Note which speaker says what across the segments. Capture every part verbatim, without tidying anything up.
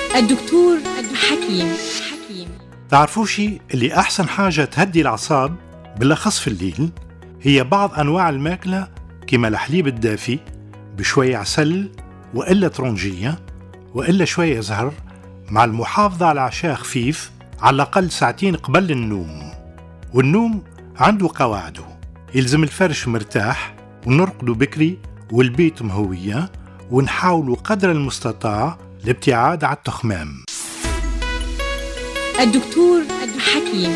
Speaker 1: الدكتور حكيم. حكيم
Speaker 2: تعرفوا شي اللي أحسن حاجة تهدي الأعصاب بالأخص في الليل هي بعض أنواع الماكلة كما الحليب الدافي بشوية عسل وإلا ترونجية وإلا شوية زهر مع المحافظة على عشاء خفيف على الأقل ساعتين قبل النوم. والنوم عنده قواعده، يلزم الفرش مرتاح ونرقده بكري والبيت مهوية ونحاولوا قدر المستطاع الابتعاد عن التخمام.
Speaker 1: الدكتور حكيم.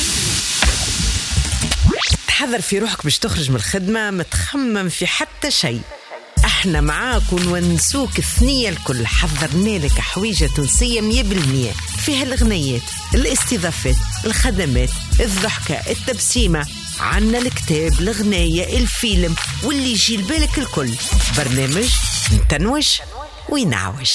Speaker 3: تحذر في روحك باش تخرج من الخدمة متخمم في حتى شيء، احنا معاك ونونسوك الثنية الكل. حضرنا لك حويجة تونسية مية بالمية فيها الغنيات، الاستضافات، الخدمات، الضحكة، التبسيمة، عنا الكتاب، الغناية، الفيلم واللي يجي لبالك الكل. برنامج نتنوش وينعوش.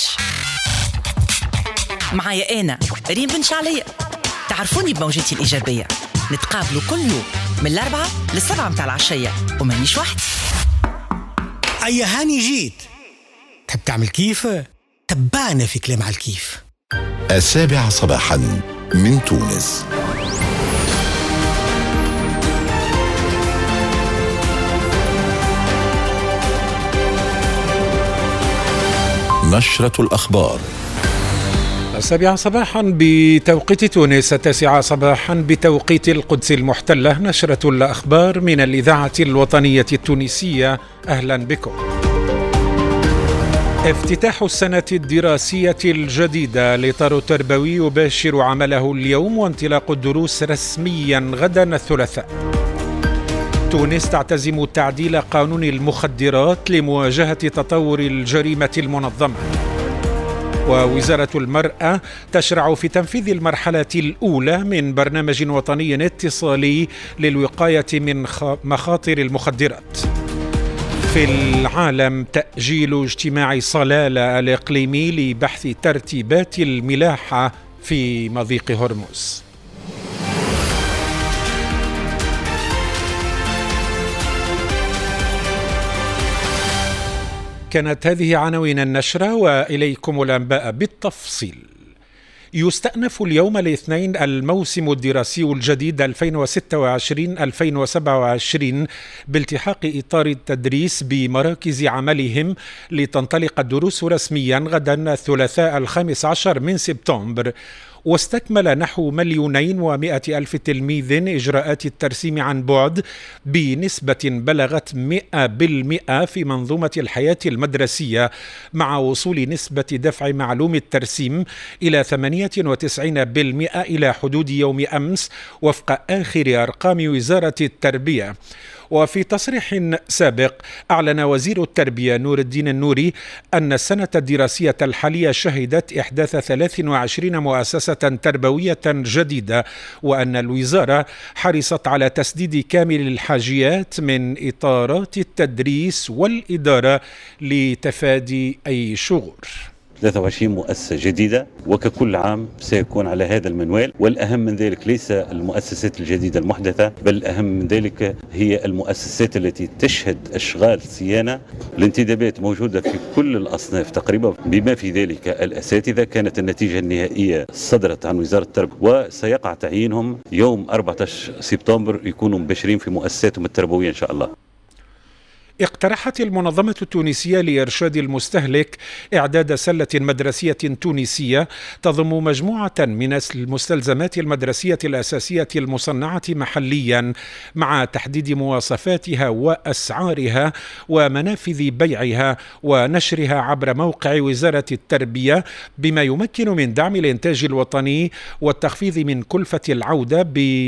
Speaker 4: معايا أنا ريم بن شعلية، تعرفوني بموجتي الإيجابية. نتقابلوا كل يوم من الأربعة للسبعة متاع العشية ومانيش وحدي.
Speaker 5: أي هاني جيت تحب تعمل كيف؟ تبعنا في كلام على الكيف.
Speaker 6: السابعة صباحا من تونس. نشرة الأخبار.
Speaker 7: السابعة صباحا بتوقيت تونس، التاسعة صباحا بتوقيت القدس المحتلة. نشرة الأخبار من الإذاعة الوطنية التونسية، أهلا بكم. افتتاح السنة الدراسية الجديدة. الإطار التربوي يباشر عمله اليوم وانطلاق الدروس رسميا غدا الثلاثاء. تونس تعتزم تعديل قانون المخدرات لمواجهة تطور الجريمة المنظمة. ووزارة المرأة تشرع في تنفيذ المرحلة الأولى من برنامج وطني اتصالي للوقاية من مخاطر المخدرات. في العالم تأجيل اجتماع صلالة الإقليمي لبحث ترتيبات الملاحة في مضيق هرمز. كانت هذه عناوين النشرة وإليكم الأنباء بالتفصيل. يستأنف اليوم الاثنين الموسم الدراسي الجديد ألفين وستة وعشرين ألفين وسبعة وعشرين بالتحاق إطار التدريس بمراكز عملهم، لتنطلق الدروس رسميا غدا الثلاثاء الخامس عشر من سبتمبر. واستكمل نحو مليونين ومائة ألف تلميذ إجراءات الترسيم عن بعد بنسبة بلغت مئة بالمئة في منظومة الحياة المدرسية، مع وصول نسبة دفع معلوم الترسيم إلى ثمانية وتسعين بالمئة إلى حدود يوم أمس وفق آخر أرقام وزارة التربية. وفي تصريح سابق أعلن وزير التربية نور الدين النوري أن السنة الدراسية الحالية شهدت إحداث ثلاث وعشرين مؤسسة تربوية جديدة، وأن الوزارة حرصت على تسديد كامل الحاجيات من إطارات التدريس والإدارة لتفادي أي شغور.
Speaker 8: ثلاثة وعشرين مؤسسة جديدة وككل عام سيكون على هذا المنوال. والأهم من ذلك ليس المؤسسات الجديدة المحدثة، بل الأهم من ذلك هي المؤسسات التي تشهد أشغال صيانة. الانتدابات موجودة في كل الأصناف تقريبا بما في ذلك الأساتذة. كانت النتيجة النهائية صدرت عن وزارة التربية وسيقع تعيينهم يوم أربعة عشر سبتمبر، يكونوا مباشرين في مؤسساتهم التربوية إن شاء الله.
Speaker 7: اقترحت المنظمة التونسية لإرشاد المستهلك إعداد سلة مدرسية تونسية تضم مجموعة من المستلزمات المدرسية الأساسية المصنعة محليا، مع تحديد مواصفاتها وأسعارها ومنافذ بيعها ونشرها عبر موقع وزارة التربية، بما يمكن من دعم الإنتاج الوطني والتخفيض من كلفة العودة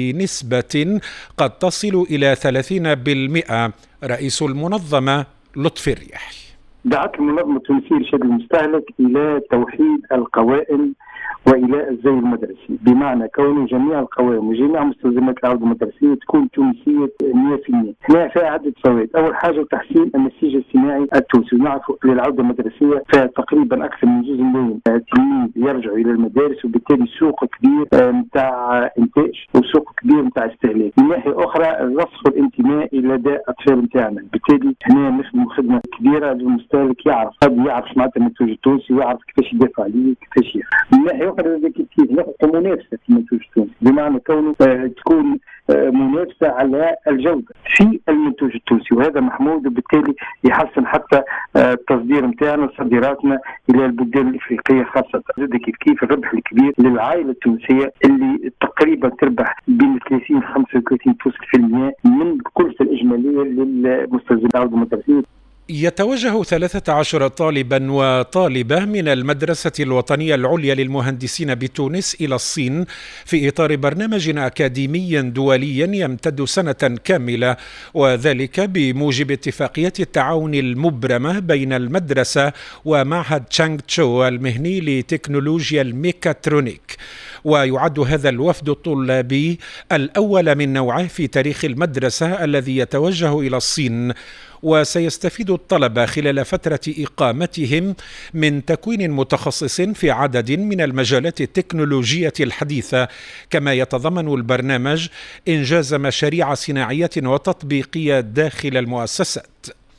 Speaker 7: بنسبة قد تصل إلى ثلاثين بالمئة. رئيس المنظمة لطفي الرياحي.
Speaker 9: دعت المنظمة التونسية لإرشاد المستهلك إلى توحيد القوائم وإلى الزي المدرسي، بمعنى كون جميع القوائم وجميع مستلزمات العودة المدرسية تكون تونسية مئة بالمئة. هنا فيها عدة فوائد. أول حاجة تحسين النسيج السماعي التونسي. نعرف للعودة المدرسية فيها تقريبا أكثر من جزء مليون تلميذ يرجعوا إلى المدارس، وبالتالي سوق كبير نتاع إنتاج وسوق كبير نتاع استهلاك. من ناحية أخرى الرسخ والانتماء إلى أداء الأطفال نتاعنا، بالتالي هنا نخدموا خدمة كبيرة للمستهلك، يعرف قد يعرف معناتها المنتوج التونسي ويعرف كيفاش يدافع عليه كيفاش يخدم. من ناحية أخرى كيف نحط منافسة في المنتوج التونسي، بمعنى كونه آه تكون آه منافسة على الجودة في المنتوج التونسي، وهذا محمود، وبالتالي يحسن حتى آه التصدير نتاعنا وصادراتنا إلى البلدان الإفريقية خاصة. زاد كيف كيف الربح الكبير للعائلة التونسية اللي تقريبا تربح بين ثلاثين خمسة وثلاثين توصل في المئة من الكلفة الإجمالية للمستلزمات العودة المدرسية.
Speaker 7: يتوجه ثلاثة عشر طالبا وطالبة من المدرسة الوطنية العليا للمهندسين بتونس إلى الصين في إطار برنامج أكاديمي دولي يمتد سنة كاملة، وذلك بموجب اتفاقية التعاون المبرمة بين المدرسة ومعهد تشانغ تشو المهني لتكنولوجيا الميكاترونيك. ويعد هذا الوفد الطلابي الأول من نوعه في تاريخ المدرسة الذي يتوجه إلى الصين، وسيستفيد الطلبة خلال فترة إقامتهم من تكوين متخصص في عدد من المجالات التكنولوجية الحديثة، كما يتضمن البرنامج إنجاز مشاريع صناعية وتطبيقية داخل المؤسسات.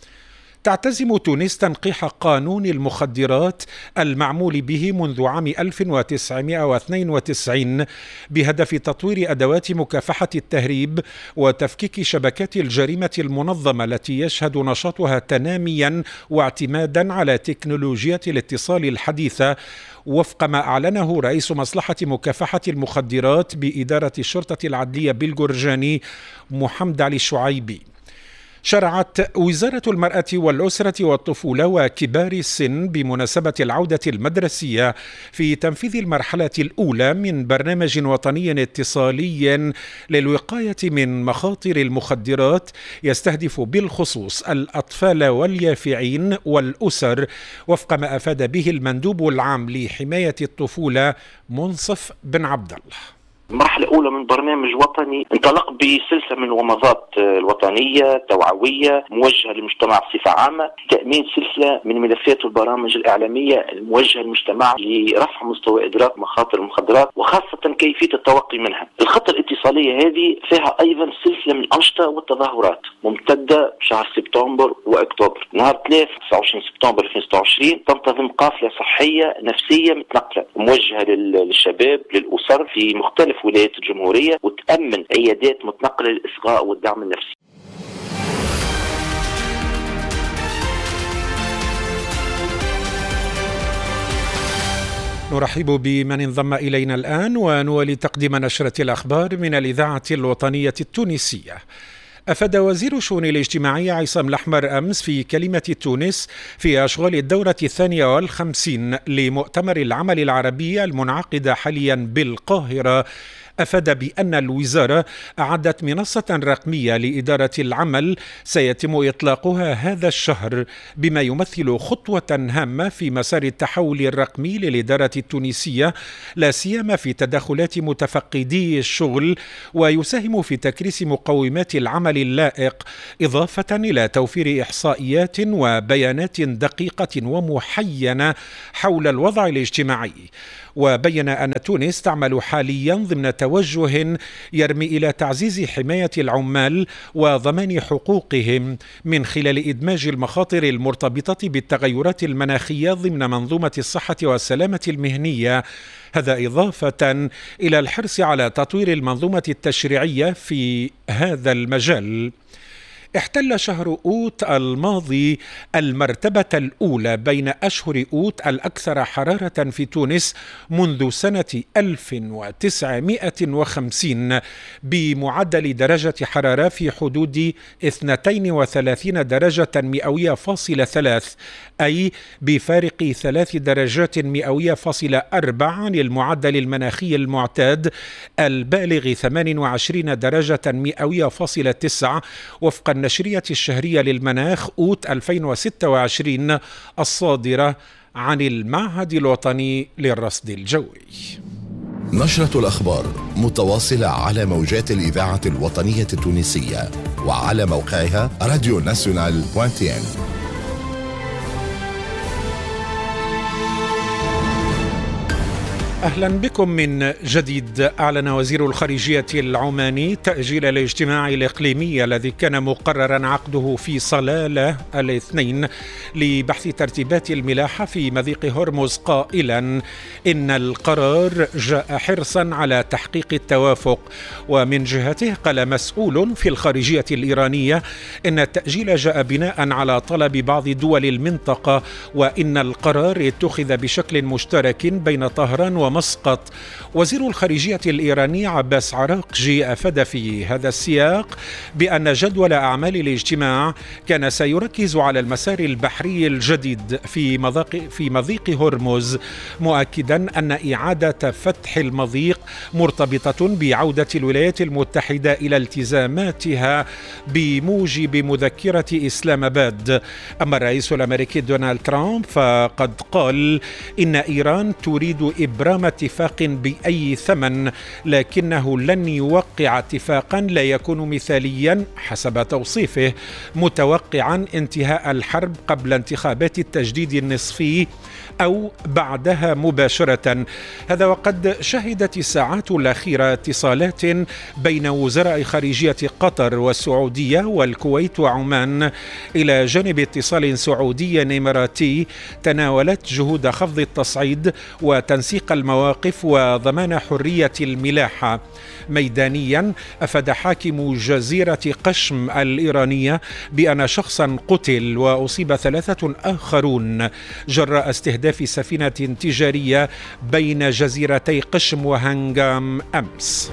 Speaker 7: تعتزم تونس تنقيح قانون المخدرات المعمول به منذ عام ألف وتسعمئة واثنين وتسعين بهدف تطوير أدوات مكافحة التهريب وتفكيك شبكات الجريمة المنظمة التي يشهد نشاطها تناميا واعتمادا على تكنولوجيات الاتصال الحديثة، وفق ما أعلنه رئيس مصلحة مكافحة المخدرات بإدارة الشرطة العدلية بالجرجاني محمد علي الشعيبي. شرعت وزارة المرأة والأسرة والطفولة وكبار السن بمناسبة العودة المدرسية في تنفيذ المرحلة الأولى من برنامج وطني اتصالي للوقاية من مخاطر المخدرات يستهدف بالخصوص الأطفال واليافعين والأسر، وفق ما أفاد به المندوب العام لحماية الطفولة منصف بن عبد الله.
Speaker 10: المرحلة الأولى من برنامج وطني انطلق بسلسلة من الومضات الوطنية توعوية موجهة للمجتمع بصفة عامة، تأمين سلسلة من ملفات والبرامج الإعلامية الموجهة للمجتمع لرفع مستوى إدراك مخاطر المخدرات وخاصة كيفية التوقي منها. الخطة الاتصالية هذه فيها أيضا سلسلة من الأنشطة والتظاهرات ممتدة بشهر سبتمبر وأكتوبر. نهار ثلاثة وتسعة وعشرين سبتمبر ألفين وستة وعشرين تنتظم قافلة صحية نفسية متنقلة موجهة للشباب للأسر في مختلف ولايات الجمهورية، وتأمن عيادات متنقلة للإصغاء والدعم النفسي.
Speaker 7: نرحب بمن انضم إلينا الآن ونولي تقديم نشرة الأخبار من الإذاعة الوطنية التونسية. أفاد وزير الشؤون الاجتماعية عصام الأحمر أمس في كلمة تونس في أشغال الدورة الثانية والخمسين لمؤتمر العمل العربي المنعقد حاليا بالقاهرة، أفاد بأن الوزارة أعدت منصة رقمية لإدارة العمل سيتم إطلاقها هذا الشهر، بما يمثل خطوة هامة في مسار التحول الرقمي للإدارة التونسية، لا سيما في تدخلات متفقدي الشغل، ويساهم في تكريس مقومات العمل اللائق، إضافة إلى توفير إحصائيات وبيانات دقيقة ومحينة حول الوضع الاجتماعي. وبين أن تونس تعمل حاليا ضمن توجه يرمي إلى تعزيز حماية العمال وضمان حقوقهم من خلال إدماج المخاطر المرتبطة بالتغيرات المناخية ضمن منظومة الصحة والسلامة المهنية، هذا إضافة إلى الحرص على تطوير المنظومة التشريعية في هذا المجال. احتل شهر أوت الماضي المرتبة الأولى بين أشهر أوت الأكثر حرارة في تونس منذ سنة ألف وتسعمئة وخمسين بمعدل درجة حرارة في حدود اثنتين وثلاثين درجة مئوية فاصلة ثلاث، أي بفارق ثلاث درجات مئوية فاصلة أربع عن المعدل المناخي المعتاد البالغ ثمان وعشرين درجة مئوية فاصلة تسع، وفق النشرية الشهرية للمناخ أوت ألفين وستة وعشرين الصادرة عن المعهد الوطني للرصد الجوي.
Speaker 6: نشرة الأخبار متواصلة على موجات الإذاعة الوطنية التونسية وعلى موقعها راديو ناسيونال دوت تي ان.
Speaker 7: أهلا بكم من جديد. أعلن وزير الخارجية العماني تأجيل الاجتماع الإقليمي الذي كان مقررا عقده في صلالة الاثنين لبحث ترتيبات الملاحة في مضيق هرمز، قائلا إن القرار جاء حرصا على تحقيق التوافق. ومن جهته قال مسؤول في الخارجية الإيرانية إن التأجيل جاء بناء على طلب بعض دول المنطقة، وإن القرار اتخذ بشكل مشترك بين طهران و ومسقط. وزير الخارجية الإيراني عباس عراقجي أفاد في هذا السياق بأن جدول أعمال الاجتماع كان سيركز على المسار البحري الجديد في مضيق في مضيق هرمز، مؤكدا أن إعادة فتح المضيق مرتبطة بعودة الولايات المتحدة إلى التزاماتها بموجب مذكرة إسلام آباد. أما الرئيس الأمريكي دونالد ترامب فقد قال إن إيران تريد إبرام اتفاق بأي ثمن، لكنه لن يوقع اتفاقا لا يكون مثاليا حسب توصيفه، متوقعا انتهاء الحرب قبل انتخابات التجديد النصفي أو بعدها مباشرة. هذا وقد شهدت الساعات الأخيرة اتصالات بين وزراء خارجية قطر والسعودية والكويت وعمان، إلى جانب اتصال سعودي إماراتي تناولت جهود خفض التصعيد وتنسيق المواقف وضمان حرية الملاحة. ميدانيا أفاد حاكم جزيرة قشم الإيرانية بأن شخصا قتل وأصيب ثلاثة آخرون جراء استهداف سفينة تجارية بين جزيرتي قشم وهنغام أمس.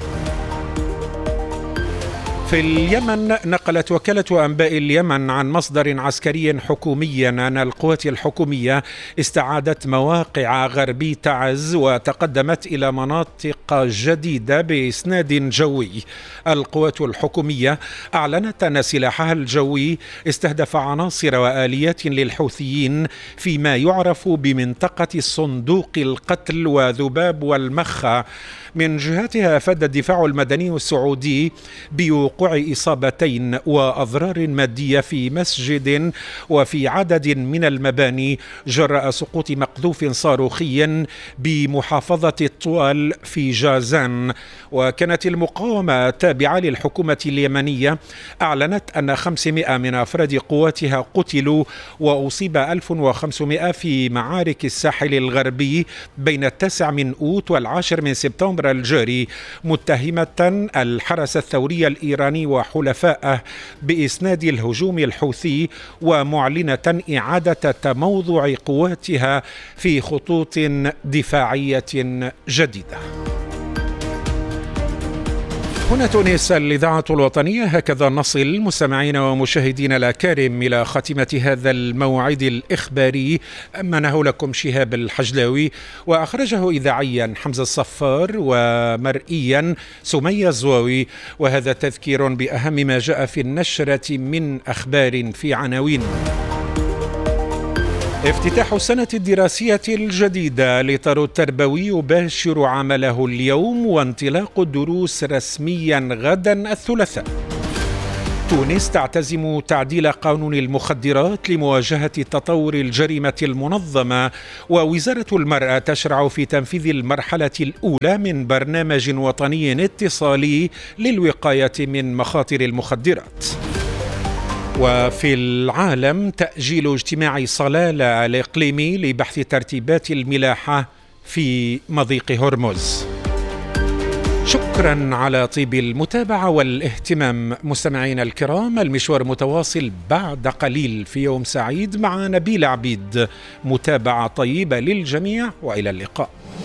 Speaker 7: في اليمن نقلت وكالة أنباء اليمن عن مصدر عسكري حكومي أن القوات الحكومية استعادت مواقع غربي تعز وتقدمت إلى مناطق جديدة بإسناد جوي. القوات الحكومية أعلنت أن سلاحها الجوي استهدف عناصر وآليات للحوثيين فيما يعرف بمنطقة الصندوق القتل وذباب والمخة. من جهتها أفاد الدفاع المدني السعودي بوقوع إصابتين وأضرار مادية في مسجد وفي عدد من المباني جراء سقوط مقذوف صاروخي بمحافظة الطوال في جازان. وكانت المقاومة التابعة للحكومة اليمنية أعلنت أن خمسمائة من أفراد قواتها قتلوا وأصيب ألف وخمسمائة في معارك الساحل الغربي بين التاسع من أوت والعاشر من سبتمبر الجاري، متهمة الحرس الثوري الإيراني وحلفائه بإسناد الهجوم الحوثي، ومعلنة إعادة تموضع قواتها في خطوط دفاعية جديدة. هنا تونس، الإذاعة الوطنية. هكذا نصل مستمعين ومشاهدين الأكارم إلى خاتمة هذا الموعد الإخباري. أمنه لكم شهاب الحجلاوي، وأخرجه إذاعيا حمزة الصفار، ومرئيا سمية الزواوي. وهذا تذكير بأهم ما جاء في النشرة من أخبار في عناوين: افتتاح السنة الدراسية الجديدة، الإطار التربوي يباشر عمله اليوم، وانطلاق الدروس رسميا غدا الثلاثاء. تونس تعتزم تعديل قانون المخدرات لمواجهة تطور الجريمة المنظمة، ووزارة المرأة تشرع في تنفيذ المرحلة الأولى من برنامج وطني اتصالي للوقاية من مخاطر المخدرات. وفي العالم تأجيل اجتماع صلالة الإقليمي لبحث ترتيبات الملاحة في مضيق هرمز. شكرا على طيب المتابعة والاهتمام مستمعينا الكرام. المشوار متواصل بعد قليل في يوم سعيد مع نبيل عبيد. متابعة طيبة للجميع وإلى اللقاء.